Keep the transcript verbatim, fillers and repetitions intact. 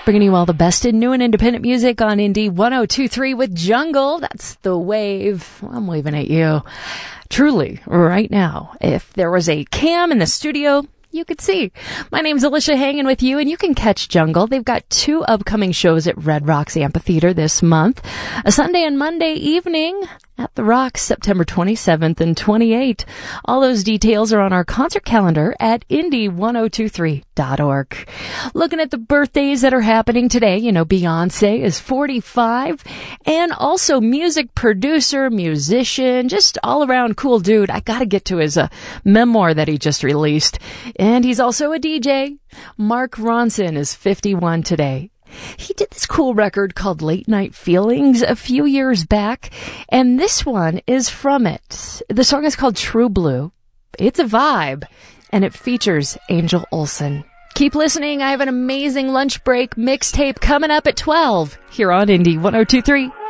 Bringing you all the best in new and independent music on Indie one oh two point three with Jungle. That's the wave. I'm waving at you. Truly, right now, if there was a cam in the studio, you could see. My name's Alicia, hanging with you, and you can catch Jungle. They've got two upcoming shows at Red Rocks Amphitheater this month. A Sunday and Monday evening at the Rocks, September twenty-seventh and twenty-eighth. All those details are on our concert calendar at indie one oh two three dot org. Looking at the birthdays that are happening today, you know, Beyonce is forty-five, and also music producer, musician, just all-around cool dude. I gotta get to his uh, memoir that he just released. And he's also a D J. Mark Ronson is fifty-one today. He did this cool record called Late Night Feelings a few years back, and this one is from it. The song is called True Blue. It's a vibe, and it features Angel Olsen. Keep listening. I have an amazing lunch break mixtape coming up at twelve here on Indie one oh two point three.